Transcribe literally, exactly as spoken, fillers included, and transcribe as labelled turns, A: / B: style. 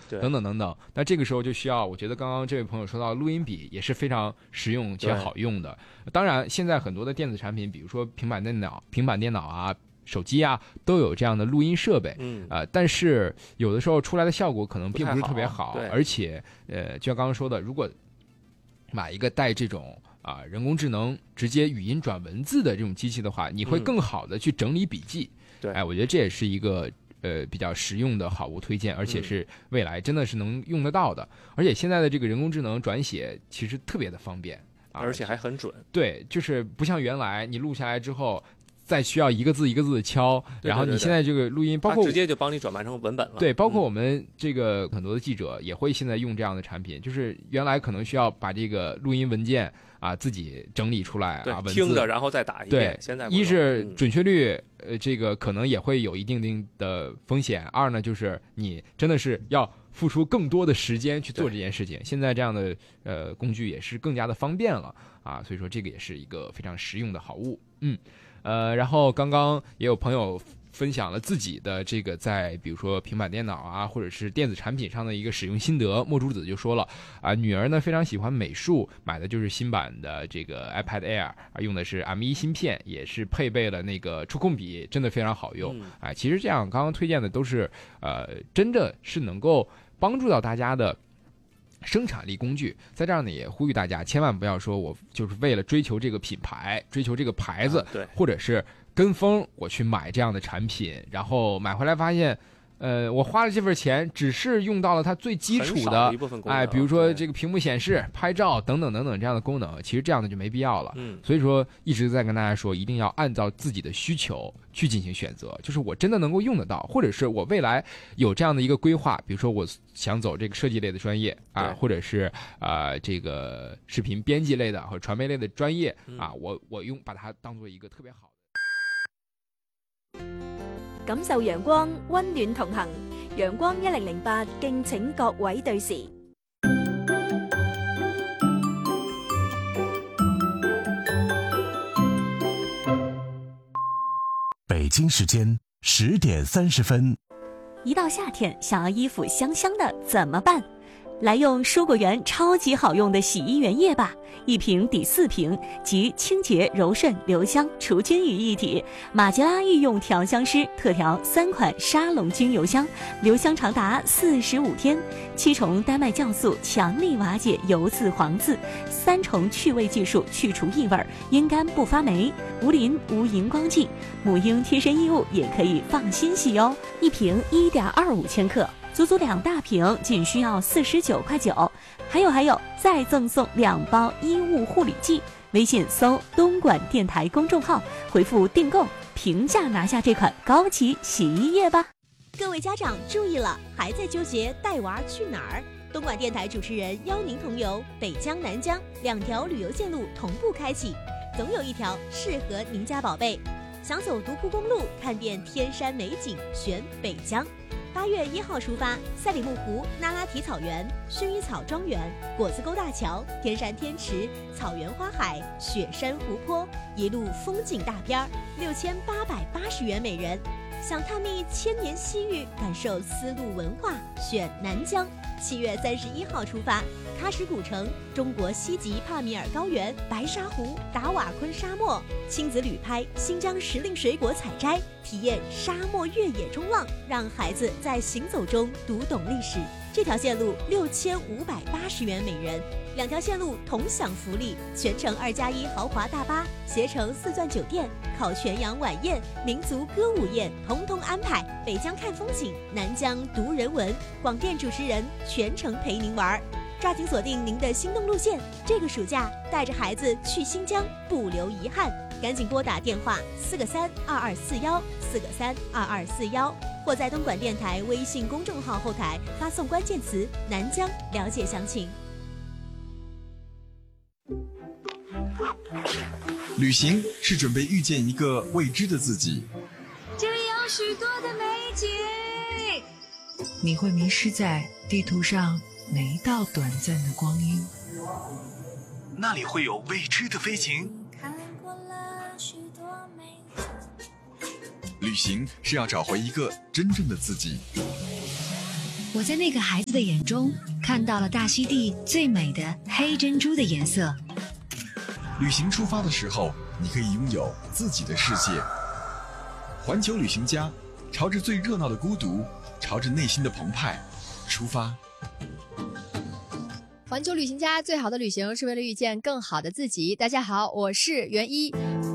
A: 等等等等。那这个时候就需要，我觉得刚刚这位朋友说到录音笔也是非常实用且好用的。当然，现在很多的电子产品，比如说平板电脑、平板电脑啊、手机啊，都有这样的录音设备。嗯，呃，但是有的时候出来的效果可能并不是特别好，
B: 好
A: 而且呃，就像刚刚说的，如果买一个带这种啊、呃、人工智能直接语音转文字的这种机器的话，你会更好的去整理笔记。嗯、对，哎，我觉得这也是一个呃比较实用的好物推荐，而且是未来真的是能用得到的。嗯、而且现在的这个人工智能转写其实特别的方便。
B: 而且还很准，
A: 对，就是不像原来你录下来之后，再需要一个字一个字的敲，对对对对，然后你现在这个录音，包括
B: 直接就帮你转换成文本了。
A: 对，包括我们这个很多的记者也会现在用这样的产品，就是原来可能需要把这个录音文件啊自己整理出来啊，文字
B: 听着然后再打一遍。
A: 对，
B: 现在
A: 一是准确率，嗯、呃，这个可能也会有一定定的风险；二呢，就是你真的是要付出更多的时间去做这件事情。现在这样的呃工具也是更加的方便了啊，所以说这个也是一个非常实用的好物。嗯，呃，然后刚刚也有朋友分享了自己的这个在比如说平板电脑啊或者是电子产品上的一个使用心得。墨珠子就说了啊，女儿呢非常喜欢美术，买的就是新版的这个 iPad Air， 啊，用的是 M 一 芯片，也是配备了那个触控笔，真的非常好用。嗯、啊，其实这样刚刚推荐的都是呃真的是能够帮助到大家的生产力工具。在这儿呢也呼吁大家千万不要说我就是为了追求这个品牌，追求这个牌子，啊、对，或者是跟风我去买这样的产品，然后买回来发现呃，我花了这份钱只是用到了它最基础的哎，比如说这个屏幕显示、拍照等等等等这样的功能，其实这样的就没必要了。嗯，所以说一直在跟大家说，一定要按照自己的需求去进行选择，就是我真的能够用得到，或者是我未来有这样的一个规划，比如说我想走这个设计类的专业啊，或者是啊、呃、这个视频编辑类的或者传媒类的专业啊，我我用把它当做一个特別好的。
C: 感受陽光，溫暖同行。陽光一零零八，敬請各位對時。
D: 北京時間十點三十分。
E: 一到夏天，想要衣服香香的怎麼辦？來用蔬果園超級好用的洗衣原液吧，一瓶抵四瓶，集清潔、柔順、留香、除菌於一體。馬吉拉御用調香師特調三款沙龍精油香，留香長達四十五天。七重丹麥酵素強力瓦解油漬黃漬，三重去味技術去除異味，陰乾不發霉，無磷無熒光劑。母嬰貼身衣物也可以放心洗哦，一瓶一點二五千克。足足兩大瓶，僅需要四十九塊九。還有還有，再贈送兩包衣物護理劑。微信搜東莞電台公眾號，回復訂購，平價拿下這款高級洗衣液吧。
F: 各位家長注意了，還在糾結帶娃去哪兒？東莞電台主持人邀您同遊北疆、南疆兩條旅遊線路同步開啟，總有一條適合您家寶貝。想走獨庫公路，看遍天山美景，選北疆。八月一號出發，賽里木湖、那拉提草原、薰衣草莊園、果子溝大橋、天山天池、草原花海、雪山湖泊，一路風景大片，六千八百八十元每人。想探秘千年西域，感受絲路文化，選南疆。七月三十一號出發，喀什古城、中國西極帕米爾高原、白沙湖、達瓦昆沙漠，親子旅拍新疆時令水果採摘，體驗沙漠越野衝浪，讓孩子在行走中讀懂歷史。這條線路六千五百八十元每人，兩條線路同享福利，全程二加一豪華大巴，攜程四鑽酒店，烤全羊晚宴、民族歌舞宴，通通安排。北疆看風景，南疆讀人文，廣電主持人全程陪您玩。抓緊鎖定您的心動路線，這個暑假帶着孩子去新疆，不留遺憾。趕緊撥打電話四個三二二四幺四個三二二四幺，或在東莞電台微信公眾號後台發送關鍵詞南疆，了解詳情。
G: 旅行是準備遇見一個未知的自己，
H: 這裡有許多的美景，
I: 你會迷失在地圖上每一道短暫的光陰，
D: 那裡會有未知的飛行。
G: 旅行是要找回一個真正的自己，
I: 我在那个孩子的眼中看到了大溪地最美的黑珍珠的颜色。
G: 旅行出发的时候，你可以拥有自己的世界。环球旅行家，朝着最热闹的孤独，朝着内心的澎湃出发。
J: 环球旅行家，最好的旅行是为了遇见更好的自己。大家好，我是袁一。